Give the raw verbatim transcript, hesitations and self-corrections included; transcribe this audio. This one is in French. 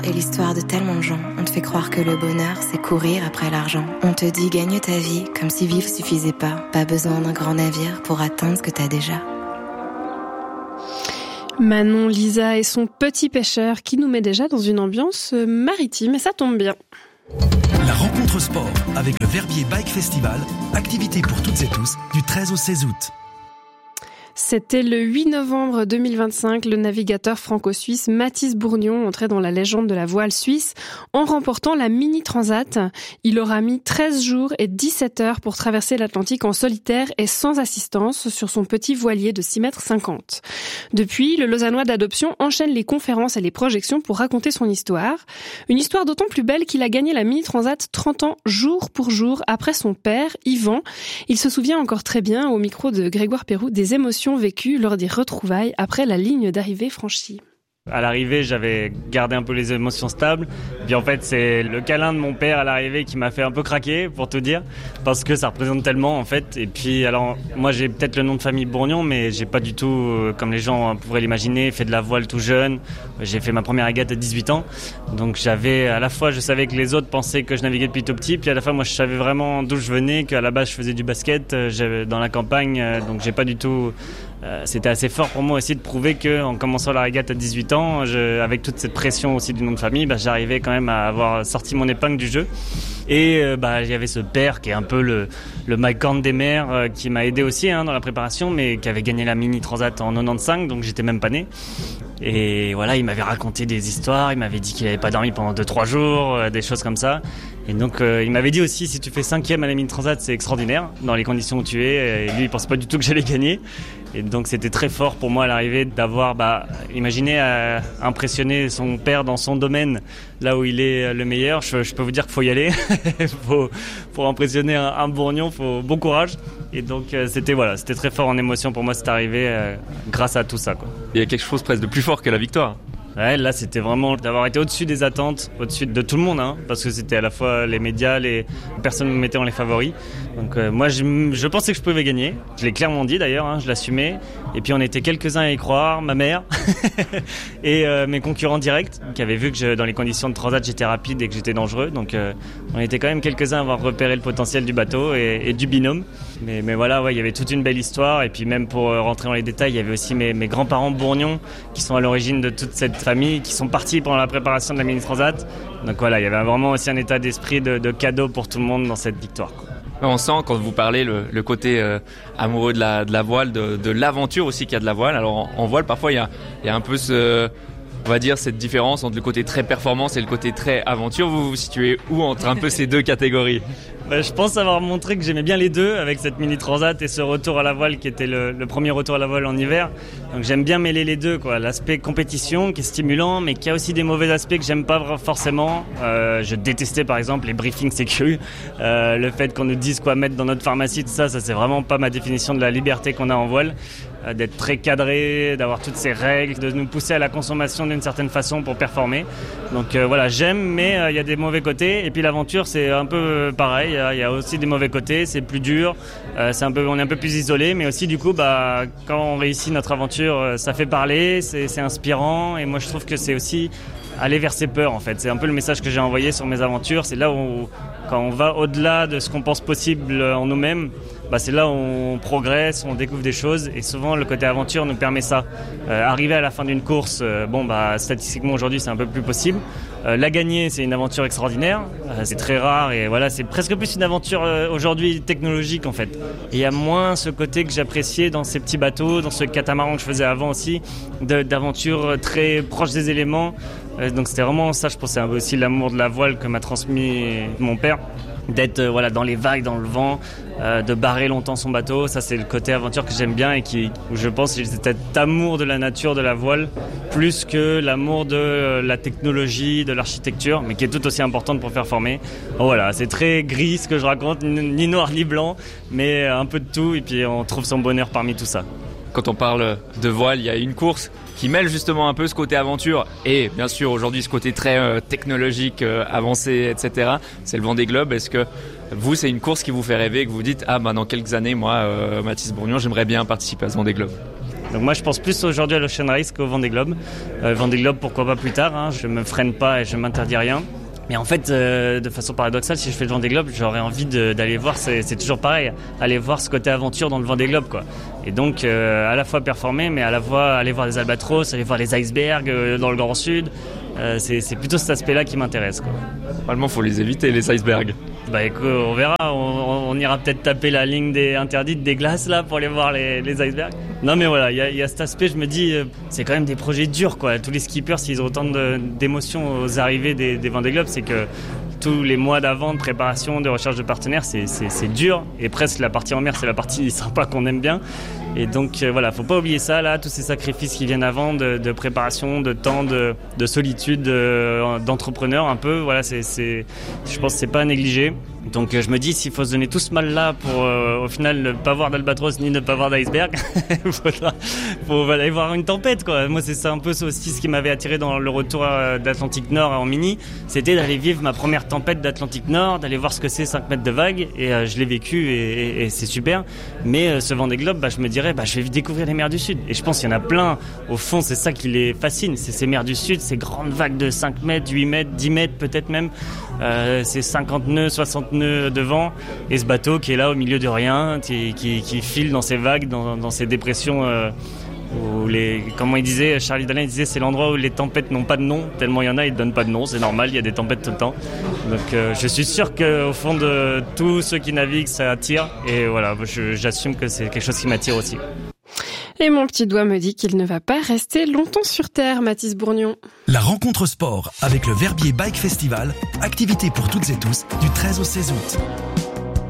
est l'histoire de tellement de gens. On te fait croire que le bonheur, c'est courir après l'argent. On te dit gagne ta vie, comme si vivre suffisait pas. Pas besoin d'un grand navire pour atteindre ce que t'as déjà. Manon Lisa et son petit pêcheur qui nous met déjà dans une ambiance maritime, et ça tombe bien. La rencontre sport avec le Verbier Bike Festival, activité pour toutes et tous du treize au seize août. C'était le huit novembre deux mille vingt-cinq, le navigateur franco-suisse Mathis Bourgnon entrait dans la légende de la voile suisse en remportant la Mini Transat. Il aura mis treize jours et dix-sept heures pour traverser l'Atlantique en solitaire et sans assistance sur son petit voilier de six mètres cinquante. Depuis, le Lausannois d'adoption enchaîne les conférences et les projections pour raconter son histoire. Une histoire d'autant plus belle qu'il a gagné la Mini Transat trente ans jour pour jour après son père, Yvan. Il se souvient encore très bien, au micro de Grégoire Perroux, des émotions vécues lors des retrouvailles après la ligne d'arrivée franchie. À l'arrivée, j'avais gardé un peu les émotions stables. Puis en fait, c'est le câlin de mon père à l'arrivée qui m'a fait un peu craquer, pour tout dire, parce que ça représente tellement en fait. Et puis, alors, moi, j'ai peut-être le nom de famille Bourgnon, mais j'ai pas du tout, euh, comme les gens pourraient l'imaginer, fait de la voile tout jeune. J'ai fait ma première régate à dix-huit ans, donc j'avais à la fois, je savais que les autres pensaient que je naviguais depuis tout petit, puis à la fois, moi, je savais vraiment d'où je venais, qu'à la base, je faisais du basket, euh, j'avais dans la campagne, euh, donc j'ai pas du tout. Euh, c'était assez fort pour moi aussi de prouver qu'en commençant la régate à dix-huit ans, je, avec toute cette pression aussi du nom de famille, bah, j'arrivais quand même à avoir sorti mon épingle du jeu. Et euh, bah, il y avait ce père qui est un peu le, le Mike Horn des mers, euh, qui m'a aidé aussi hein, dans la préparation, mais qui avait gagné la Mini Transat en quatre-vingt-quinze, donc j'étais même pas né. Et voilà, il m'avait raconté des histoires, il m'avait dit qu'il avait pas dormi pendant deux trois jours, euh, des choses comme ça. Et donc euh, il m'avait dit aussi, si tu fais cinquième à la Mini Transat, c'est extraordinaire, dans les conditions où tu es. Et lui, il pensait pas du tout que j'allais gagner. Et donc c'était très fort pour moi à l'arrivée d'avoir, bah, imaginez, euh, impressionner son père dans son domaine, là où il est le meilleur. Je, je peux vous dire qu'il faut y aller. faut, pour impressionner un, un Bourgnon, faut bon courage. Et donc euh, c'était voilà, c'était très fort en émotion pour moi cette arrivée, euh, grâce à tout ça, quoi. Il y a quelque chose presque de plus fort que la victoire. Ouais, là c'était vraiment d'avoir été au-dessus des attentes, au-dessus de tout le monde, hein, parce que c'était à la fois les médias, les personnes me mettaient en les favoris. Donc euh, moi je, je pensais que je pouvais gagner, je l'ai clairement dit d'ailleurs, hein, je l'assumais. Et puis on était quelques-uns à y croire, ma mère et euh, mes concurrents directs qui avaient vu que je, dans les conditions de transat j'étais rapide et que j'étais dangereux. Donc euh, on était quand même quelques-uns à avoir repéré le potentiel du bateau et, et du binôme. Mais, mais voilà, ouais, il y avait toute une belle histoire. Et puis même pour rentrer dans les détails, il y avait aussi mes, mes grands-parents Bourgnon qui sont à l'origine de toute cette famille, qui sont partis pendant la préparation de la Mini Transat. Donc voilà, il y avait vraiment aussi un état d'esprit de, de cadeau pour tout le monde dans cette victoire, quoi. On sent quand vous parlez le, le côté euh, amoureux de la, de la voile, de, de l'aventure aussi qu'il y a de la voile. Alors en, en voile, parfois il y a, il y a un peu ce, on va dire cette différence entre le côté très performance et le côté très aventure. Vous vous situez où entre un peu ces deux catégories ? Bah, je pense avoir montré que j'aimais bien les deux avec cette Mini Transat et ce retour à la voile qui était le, le premier retour à la voile en hiver. Donc j'aime bien mêler les deux, quoi. L'aspect compétition qui est stimulant, mais qui a aussi des mauvais aspects que j'aime pas forcément. Euh, je détestais par exemple les briefings sécu, euh, le fait qu'on nous dise quoi mettre dans notre pharmacie, tout ça, ça c'est vraiment pas ma définition de la liberté qu'on a en voile. Euh, d'être très cadré, d'avoir toutes ces règles, de nous pousser à la consommation d'une certaine façon pour performer. Donc euh, voilà, j'aime, mais il euh, y a des mauvais côtés. Et puis l'aventure, c'est un peu pareil. Il y a aussi des mauvais côtés, c'est plus dur, euh, c'est un peu, on est un peu plus isolé, mais aussi du coup, bah, quand on réussit notre aventure, euh, ça fait parler, c'est, c'est inspirant. Et moi, je trouve que c'est aussi aller vers ses peurs, en fait. C'est un peu le message que j'ai envoyé sur mes aventures. C'est là où, quand on va au-delà de ce qu'on pense possible en nous-mêmes, bah c'est là où on progresse, on découvre des choses, et souvent le côté aventure nous permet ça. Euh, arriver à la fin d'une course, euh, bon bah statistiquement aujourd'hui c'est un peu plus possible. Euh, la gagner, c'est une aventure extraordinaire, euh, c'est très rare, et voilà, c'est presque plus une aventure euh, aujourd'hui technologique en fait. Et il y a moins ce côté que j'appréciais dans ces petits bateaux, dans ce catamaran que je faisais avant aussi, de, d'aventure très proche des éléments. Euh, donc c'était vraiment ça, je pense, c'est aussi l'amour de la voile que m'a transmis mon père. D'être euh, voilà, dans les vagues, dans le vent, euh, de barrer longtemps son bateau, ça c'est le côté aventure que j'aime bien et qui, où je pense que c'est cet amour de la nature, de la voile, plus que l'amour de la technologie, de l'architecture, mais qui est tout aussi importante pour performer. Bon, voilà, c'est très gris ce que je raconte, ni noir ni blanc, mais un peu de tout, et puis on trouve son bonheur parmi tout ça. Quand on parle de voile, il y a une course qui mêle justement un peu ce côté aventure et bien sûr aujourd'hui ce côté très euh, technologique, euh, avancé, et cetera. C'est le Vendée Globe. Est-ce que vous, c'est une course qui vous fait rêver, que vous dites « Ah, bah, dans quelques années, moi, euh, Mathis Bourgnon, j'aimerais bien participer à ce Vendée Globe ». Donc moi je pense plus aujourd'hui à l'Ocean Race qu'au Vendée Globe. Euh, Vendée Globe pourquoi pas plus tard, hein. Je me freine pas et je m'interdis rien. Mais en fait, euh, de façon paradoxale, si je fais le Vendée Globe, j'aurais envie de, d'aller voir, c'est, c'est toujours pareil, aller voir ce côté aventure dans le Vendée Globe, quoi. Et donc, euh, à la fois performer, mais à la fois aller voir les albatros, aller voir les icebergs euh, dans le Grand Sud. Euh, c'est, c'est plutôt cet aspect-là qui m'intéresse, quoi. Normalement, faut les éviter, les icebergs. Bah écoute, on verra, on, on ira peut-être taper la ligne des interdites des glaces là pour aller voir les, les icebergs. Non mais voilà, il y a, y a cet aspect, je me dis, euh, c'est quand même des projets durs, quoi. Tous les skippers, s'ils ont autant de, d'émotions aux arrivées des, des Vendée Globe, c'est que tous les mois d'avant de préparation, de recherche de partenaires, c'est, c'est, c'est dur. Et presque la partie en mer, c'est la partie sympa qu'on aime bien. Et donc euh, voilà, faut pas oublier ça là, tous ces sacrifices qui viennent avant de, de préparation, de temps, de, de solitude, de, d'entrepreneur un peu. Voilà, c'est, c'est, je pense que c'est pas à négliger. Donc euh, je me dis, s'il faut se donner tout ce mal là pour euh, au final ne pas voir d'albatros ni ne pas voir d'iceberg, faudra, faut aller voir une tempête, quoi. Moi c'est ça un peu aussi ce qui m'avait attiré dans le retour d'Atlantique Nord en mini, c'était d'aller vivre ma première tempête d'Atlantique Nord, d'aller voir ce que c'est cinq mètres de vague, et euh, je l'ai vécu et, et, et c'est super. Mais euh, ce Vendée Globe, bah, je me dirais, bah, je vais découvrir les mers du Sud. Et je pense qu'il y en a plein. Au fond, c'est ça qui les fascine, c'est ces mers du Sud, ces grandes vagues de cinq mètres, huit mètres, dix mètres peut-être même, euh, ces cinquante nœuds, soixante nœuds de vent, et ce bateau qui est là au milieu de rien, qui, qui, qui file dans ces vagues, dans, dans ces dépressions euh, où les, comment il disait, Charlie Dalin, il disait c'est l'endroit où les tempêtes n'ont pas de nom, tellement il y en a, ils ne donnent pas de nom, c'est normal, il y a des tempêtes tout le temps. Donc euh, je suis sûr qu'au fond de tous ceux qui naviguent, ça attire, et voilà, je, j'assume que c'est quelque chose qui m'attire aussi. Et mon petit doigt me dit qu'il ne va pas rester longtemps sur Terre, Mathis Bourgnon. La rencontre sport avec le Verbier Bike Festival, activité pour toutes et tous du treize au seize août.